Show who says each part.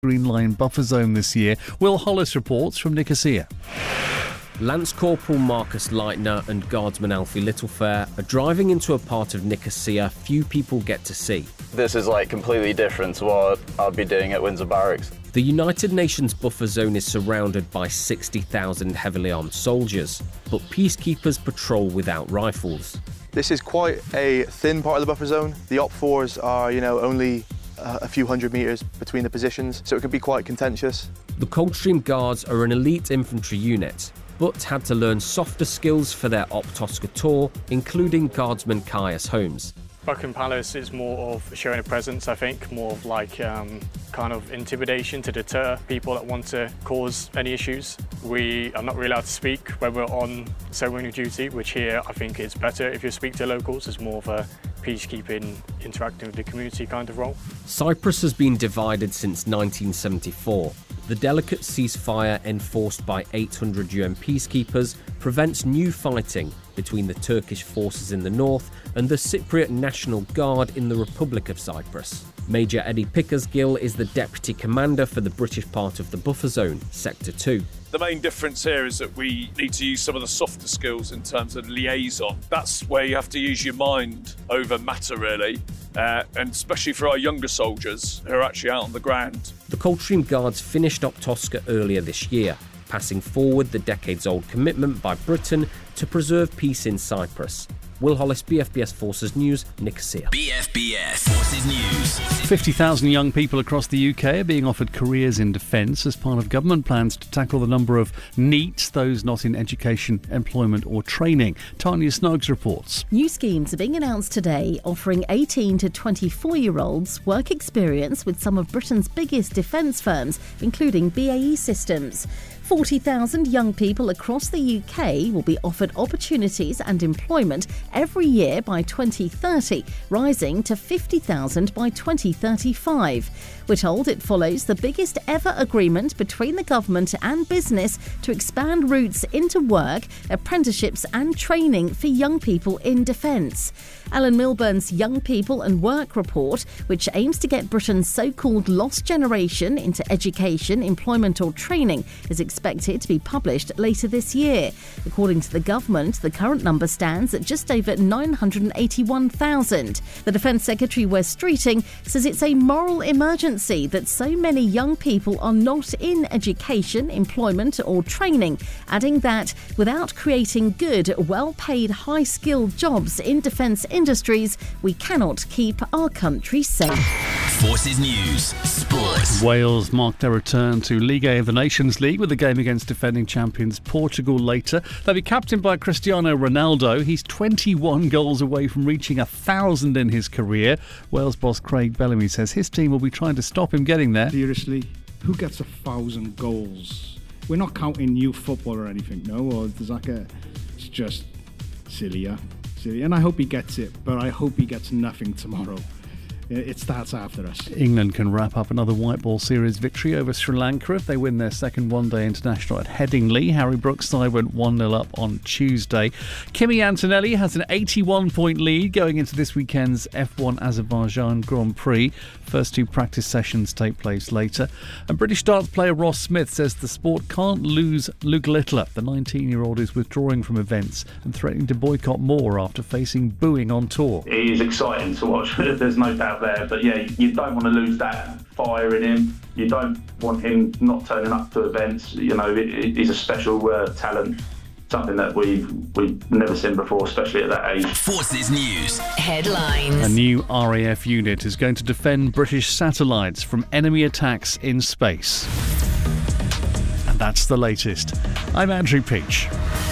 Speaker 1: Green Line buffer zone this year. Will Hollis reports from Nicosia.
Speaker 2: Lance Corporal Marcus Leitner and Guardsman Alfie Littlefair are driving into a part of Nicosia few people get to see.
Speaker 3: This is completely different to what I'd be doing at Windsor Barracks.
Speaker 2: The United Nations buffer zone is surrounded by 60,000 heavily armed soldiers, but peacekeepers patrol without rifles.
Speaker 4: This is quite a thin part of the buffer zone. The Op4s are, only a few hundred metres between the positions, so it can be quite contentious.
Speaker 2: The Coldstream Guards are an elite infantry unit, but had to learn softer skills for their Op Tosca tour, including Guardsman Caius Holmes.
Speaker 5: Buckingham Palace is more of showing a presence, I think, more of kind of intimidation to deter people that want to cause any issues. We are not really allowed to speak when we're on ceremonial duty, which here I think is better if you speak to locals. It's more of a peacekeeping, interacting with the community kind of role.
Speaker 2: Cyprus has been divided since 1974. The delicate ceasefire enforced by 800 UN peacekeepers prevents new fighting between the Turkish forces in the north and the Cypriot National Guard in the Republic of Cyprus. Major Eddie Pickersgill is the deputy commander for the British part of the buffer zone, Sector 2.
Speaker 6: The main difference here is that we need to use some of the softer skills in terms of liaison. That's where you have to use your mind over matter, really, and especially for our younger soldiers who are actually out on the ground.
Speaker 2: The Coldstream Guards finished Op Tosca earlier this year, passing forward the decades-old commitment by Britain to preserve peace in Cyprus. Will Hollis, BFBS Forces News, Nicosia.
Speaker 7: BFBS Forces News.
Speaker 1: 50,000 young people across the UK are being offered careers in defence as part of government plans to tackle the number of NEETs, those not in education, employment or training. Tanya Snuggs reports.
Speaker 8: New schemes are being announced today offering 18 to 24-year-olds work experience with some of Britain's biggest defence firms, including BAE Systems. 40,000 young people across the UK will be offered opportunities and employment every year by 2030, rising to 50,000 by 2035. We're told it follows the biggest ever agreement between the government and business to expand routes into work, apprenticeships and training for young people in defence. Alan Milburn's Young People and Work report, which aims to get Britain's so-called lost generation into education, employment or training, is expected to be published later this year. According to the government, the current number stands at just over 981,000. The Defence Secretary Wes Streeting says it's a moral emergency that so many young people are not in education, employment or training, adding that without creating good, well-paid, high-skilled jobs in defence industries, we cannot keep our country safe.
Speaker 7: Forces News Sport.
Speaker 1: Wales marked their return to Ligue A of the Nations League with a game against defending champions Portugal later. They'll be captained by Cristiano Ronaldo. He's 21 goals away from reaching 1,000 in his career. Wales boss Craig Bellamy says his team will be trying to stop him getting there.
Speaker 9: Seriously, who gets 1,000 goals? We're not counting youth football or anything, no? Or there's it's just silly, yeah? Silly. And I hope he gets it, but I hope he gets nothing tomorrow. It starts after us.
Speaker 1: England can wrap up another white ball series victory over Sri Lanka if they win their second one-day international at Headingley. Harry Brooks' side went 1-0 up on Tuesday. Kimi Antonelli has an 81-point lead going into this weekend's F1 Azerbaijan Grand Prix. First two practice sessions take place later. And British darts player Ross Smith says the sport can't lose Luke Littler. The 19-year-old is withdrawing from events and threatening to boycott more after facing booing on tour.
Speaker 10: It is exciting to watch, there's no doubt there, but yeah, you don't want to lose that fire in him. You don't want him not turning up to events. He's a special talent, something that we've never seen before, especially at that age.
Speaker 7: Forces News headlines.
Speaker 1: A new RAF unit is going to defend British satellites from enemy attacks in space. And that's the latest. I'm Andrew Peach.